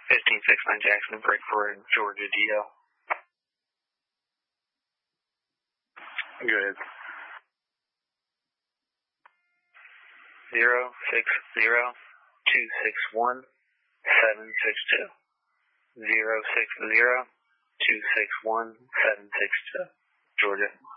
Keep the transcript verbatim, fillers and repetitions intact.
fifteen six nine Jackson, break for Georgia D L. Go ahead. Zero six zero two six one seven six two. Zero six zero two six one seven six two. Georgia.